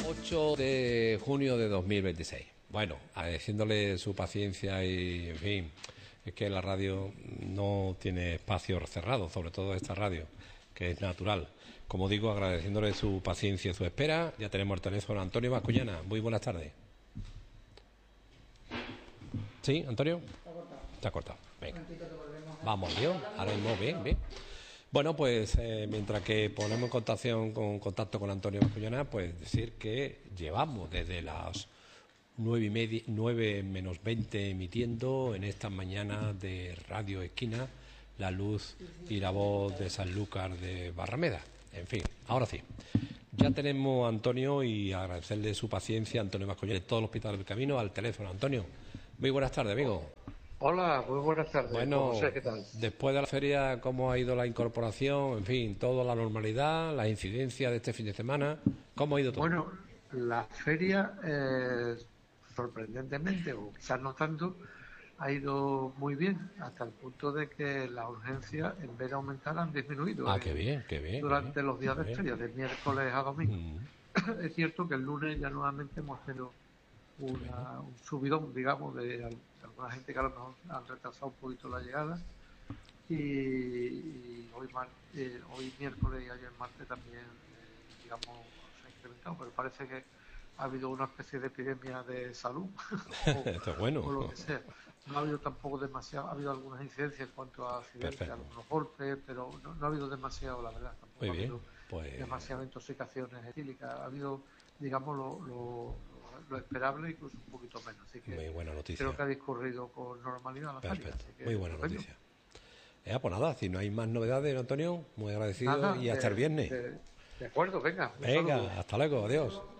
8 de junio de 2026. Bueno, agradeciéndole su paciencia y, en fin, es que la radio no tiene espacios cerrados, sobre todo esta radio, que es natural. Como digo, agradeciéndole su paciencia y su espera, ya tenemos el teléfono. Antonio Bascuñana, muy buenas tardes. ¿Sí, Antonio? Está cortado. Venga. Vamos, Dios. Ahora mismo, bien, bien. Bueno, pues mientras que ponemos en contacto con Antonio Bascuñana, pues decir que llevamos desde las 9:30, 9 menos 20 emitiendo en estas mañanas de Radio Esquina, la luz y la voz de Sanlúcar de Barrameda. En fin, ahora sí. Ya tenemos a Antonio y agradecerle su paciencia, Antonio Bascuñana, de todo el Hospital del Camino, al teléfono. Antonio, muy buenas tardes, amigo. Hola, muy buenas tardes. Bueno, José, ¿qué tal? después de la feria, ¿cómo ha ido la incorporación? En fin, toda la normalidad, las incidencias de este fin de semana, ¿cómo ha ido todo? Bueno, la feria, sorprendentemente, o quizás no tanto, ha ido muy bien, hasta el punto de que las urgencias, en vez de aumentar, han disminuido. Qué bien, qué bien. Durante los días de bien. feria, de miércoles a domingo. Es cierto que el lunes ya nuevamente hemos tenido un subidón, digamos, de alguna gente que a lo mejor han retrasado un poquito la llegada, y hoy miércoles y ayer martes también, digamos, se ha incrementado, pero parece que ha habido una especie de epidemia de salud Esto es bueno. o lo que sea. No ha habido tampoco demasiado, ha habido algunas incidencias en cuanto a accidentes, algunos golpes, pero no ha habido demasiado, la verdad. Tampoco Muy ha bien, habido demasiadas intoxicaciones etílicas. Ha habido, digamos, lo esperable, incluso un poquito menos. Así que muy buena noticia. Creo que ha discurrido con normalidad la feria. Muy buena noticia. Pues nada, si no hay más novedades, Antonio, muy agradecido y hasta el viernes. De acuerdo, venga. Venga, hasta luego, adiós.